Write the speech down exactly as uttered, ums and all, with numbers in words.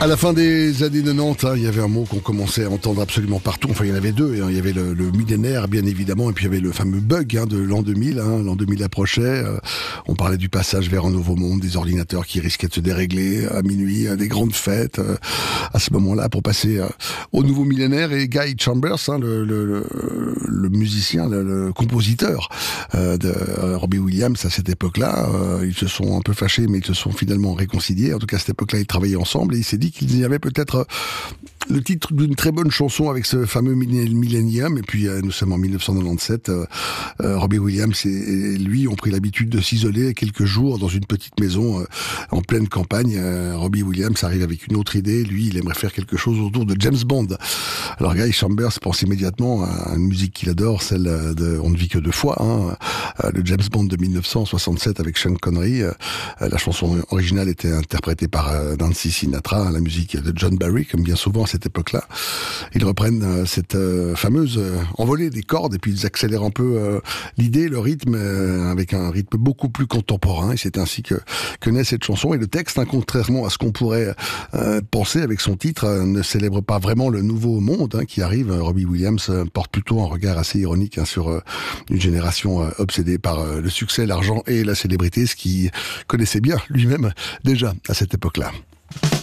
À la fin des années quatre-vingt-dix, hein, il y avait un mot qu'on commençait à entendre absolument partout. Enfin, il y en avait deux. Hein. Il y avait le, le millénaire, bien évidemment, et puis il y avait le fameux bug hein, de l'an deux mille. Hein. L'an deux mille approchait. Euh, on parlait du passage vers un nouveau monde, des ordinateurs qui risquaient de se dérégler à minuit, euh, des grandes fêtes euh, à ce moment-là pour passer euh, au nouveau millénaire. Et Guy Chambers, hein, le, le, le, le musicien, le, le compositeur euh, de euh, Robbie Williams à cette époque-là, euh, ils se sont un peu fâchés, mais ils se sont finalement réconciliés. En tout cas, à cette époque-là, ils travaillaient ensemble et il s'est dit qu'il y avait peut-être le titre d'une très bonne chanson avec ce fameux millénium. Et puis, euh, nous sommes en mille neuf cent quatre-vingt-dix-sept. Euh, euh, Robbie Williams et, et lui ont pris l'habitude de s'isoler quelques jours dans une petite maison euh, en pleine campagne. Euh, Robbie Williams arrive avec une autre idée. Lui, il aimerait faire quelque chose autour de James Bond. Alors, Guy Chambers pense immédiatement à une musique qu'il adore, celle de On ne vit que deux fois, hein, le James Bond de mille neuf cent soixante-sept avec Sean Connery. Euh, la chanson originale était interprétée par euh, Nancy Sinatra, la musique de John Barry, comme bien souvent à cette époque-là. Ils reprennent euh, cette euh, fameuse euh, envolée des cordes et puis ils accélèrent un peu euh, l'idée, le rythme, euh, avec un rythme beaucoup plus contemporain. Et c'est ainsi que, que naît cette chanson. Et le texte, hein, contrairement à ce qu'on pourrait euh, penser avec son titre, euh, ne célèbre pas vraiment le nouveau monde hein, qui arrive. Robbie Williams euh, porte plutôt un regard assez ironique hein, sur euh, une génération euh, obsédée par euh, le succès, l'argent et la célébrité, ce qu'il connaissait bien lui-même déjà à cette époque-là.